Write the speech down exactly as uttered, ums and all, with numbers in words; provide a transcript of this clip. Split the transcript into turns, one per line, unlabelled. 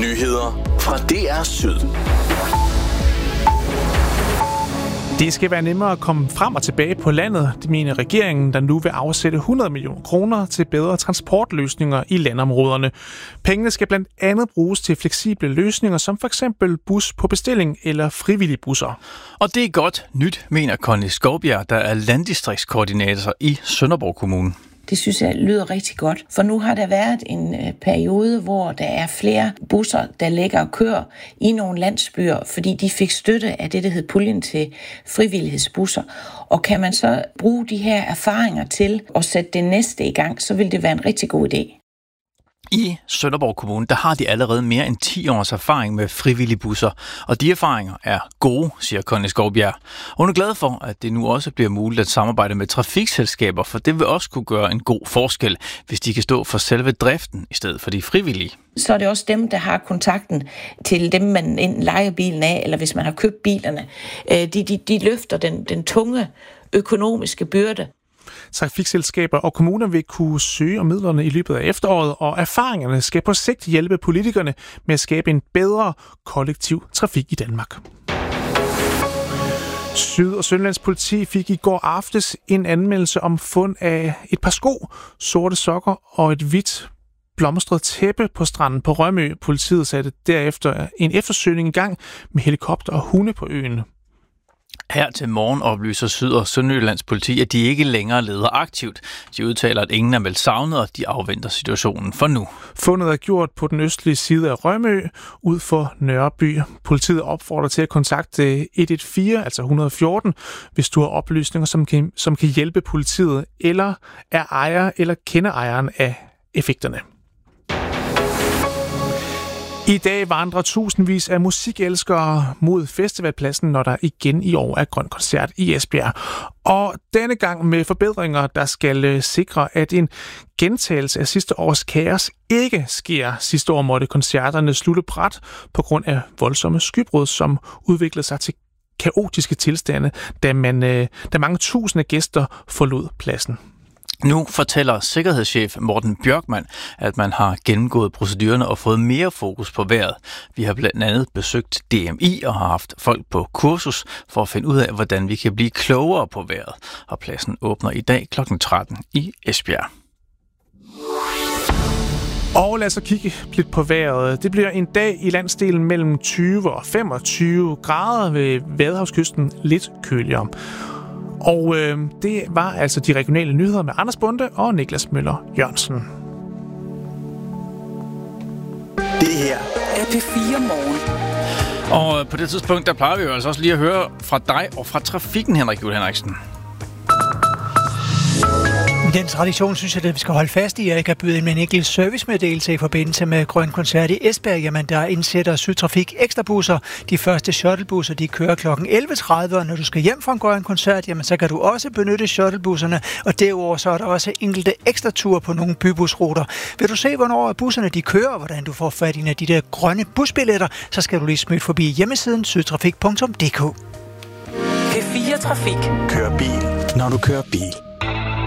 Nyheder fra D R Syd.
Det skal være nemmere at komme frem og tilbage på landet, det mener regeringen, der nu vil afsætte hundrede millioner kroner til bedre transportløsninger i landområderne. Pengene skal blandt andet bruges til fleksible løsninger, som for eksempel bus på bestilling eller frivillige busser.
Og det er godt nyt, mener Conny Skovbjerg, der er landdistriktskoordinator i Sønderborg Kommune.
Det synes jeg lyder rigtig godt, for nu har der været en øh, periode, hvor der er flere busser, der ligger og kører i nogle landsbyer, fordi de fik støtte af det, der hed puljen til frivillighedsbusser. Og kan man så bruge de her erfaringer til at sætte det næste i gang, så vil det være en rigtig god idé.
I Sønderborg Kommune, der har de allerede mere end ti års erfaring med frivillige busser, og de erfaringer er gode, siger Conny Skovbjerg. Hun er glad for, at det nu også bliver muligt at samarbejde med trafikselskaber, for det vil også kunne gøre en god forskel, hvis de kan stå for selve driften i stedet for de frivillige.
Så er det også dem, der har kontakten til dem, man enten lejer bilen af, eller hvis man har købt bilerne. De, de, de løfter den, den tunge økonomiske byrde.
Trafikselskaber og kommuner vil kunne søge om midlerne i løbet af efteråret, og erfaringerne skal på sigt hjælpe politikerne med at skabe en bedre kollektiv trafik i Danmark. Syd- og Sønderlands politi fik i går aftes en anmeldelse om fund af et par sko, sorte sokker og et hvidt blomstret tæppe på stranden på Rømø. Politiet satte derefter en eftersøgning i gang med helikopter og hunde på øen.
Her til morgen oplyser Syd- og Sønderjyllands politi, at de ikke længere leder aktivt. De udtaler, at ingen er meldt savnet, og de afventer situationen for nu.
Fundet er gjort på den østlige side af Rømø, ud for Nørreby. Politiet opfordrer til at kontakte et et fire, altså et et fire, hvis du har oplysninger, som kan, som kan hjælpe politiet, eller er ejer eller kender ejeren af effekterne. I dag vandrer tusindvis af musikelskere mod festivalpladsen, når der igen i år er grøn koncert i Esbjerg. Og denne gang med forbedringer, der skal sikre, at en gentagelse af sidste års kaos ikke sker. Sidste år måtte koncerterne slutte brat på grund af voldsomme skybrud, som udviklede sig til kaotiske tilstande, da, man, da mange tusinde gæster forlod pladsen.
Nu fortæller sikkerhedschef Morten Bjørkman, at man har gennemgået procedurerne og fået mere fokus på vejret. Vi har blandt andet besøgt D M I og har haft folk på kursus for at finde ud af, hvordan vi kan blive klogere på vejret. Og pladsen åbner i dag klokken tretten i Esbjerg.
Og lad os kigge lidt på vejret. Det bliver en dag i landsdelen mellem tyve og femogtyve grader, ved Vadehavskysten lidt køligere. Og øh, det var altså de regionale nyheder med Anders Bonde og Niklas Møller Jørgensen.
Det her er P fire Morgen.
Og på det tidspunkt, der plejer vi jo altså også lige at høre fra dig og fra trafikken, Henrik Juhl Henriksen.
Den tradition synes jeg, at vi skal holde fast i. Jeg kan byde ind med en enkelt servicemeddelelse i forbindelse med Grøn Koncert i Esbjerg. Jamen, der indsætter Sydtrafik ekstra busser. De første shuttlebusser, de kører klokken elleve tredive, og når du skal hjem fra en Grøn Koncert, jamen, så kan du også benytte shuttlebusserne. Og derudover så er der også enkelte ekstra ture på nogle bybusruter. Vil du se, hvornår busserne de kører, og hvordan du får fat i en af de der grønne busbilletter, så skal du lige smide forbi hjemmesiden sydtrafik punktum d k.
P fire Trafik. Kør bil, når du kører bil.